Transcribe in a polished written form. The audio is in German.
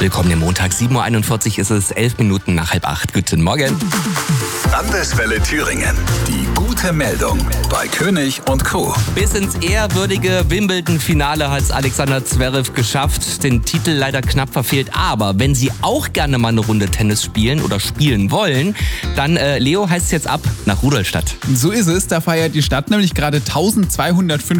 Willkommen am Montag, 7.41 Uhr ist es, 11 Minuten nach 7:30. Guten Morgen. Landeswelle Thüringen. Die gute Meldung bei König und Co. Bis ins ehrwürdige Wimbledon-Finale hat es Alexander Zverev geschafft. Den Titel leider knapp verfehlt. Aber wenn Sie auch gerne mal eine Runde Tennis spielen oder spielen wollen, dann, Leo, heißt es jetzt ab nach Rudolstadt. So ist es. Da feiert die Stadt nämlich gerade 1250